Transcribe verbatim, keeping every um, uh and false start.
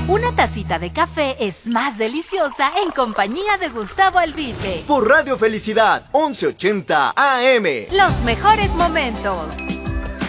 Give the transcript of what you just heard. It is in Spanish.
Una tacita de café es más deliciosa en compañía de Gustavo Albiche. Por Radio Felicidad, once ochenta A M. Los mejores momentos.